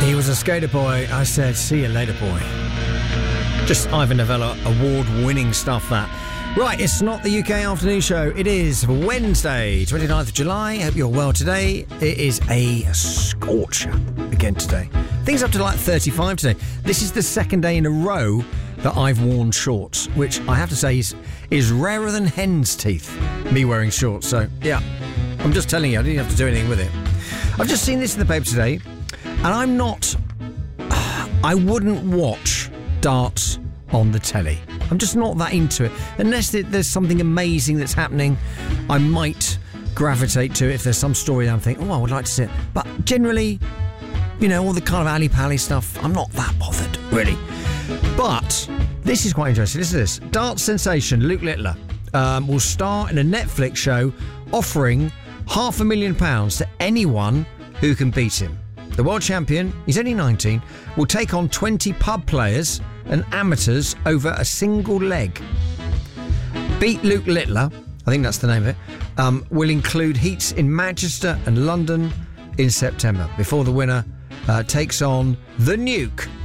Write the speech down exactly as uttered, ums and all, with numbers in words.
He was a skater boy. I said, see you later, boy. Just Ivor Novello award-winning stuff, that. Right, it's not the U K Afternoon Show. It is Wednesday, twenty-ninth of July. Hope you're well today. It is a scorcher again today. Things up to like thirty-five today. This is the second day in a row that I've worn shorts, which I have to say is, is rarer than hen's teeth, me wearing shorts. So, yeah, I'm just telling you, I didn't have to do anything with it. I've just seen this in the paper today, and I'm not... I wouldn't watch darts on the telly. I'm just not that into it. Unless there's something amazing that's happening, I might gravitate to it if there's some story that I'm thinking, oh, I would like to see it. But generally, you know, all the kind of alley-pally stuff, I'm not that bothered, really. But this is quite interesting. Listen to this. Darts sensation Luke Littler um, will star in a Netflix show offering half a million pounds to anyone who can beat him. The world champion, he's only nineteen, will take on twenty pub players and amateurs over a single leg. Beat Luke Littler, I think that's the name of it, um, will include heats in Manchester and London in September, before the winner uh, takes on the Nuke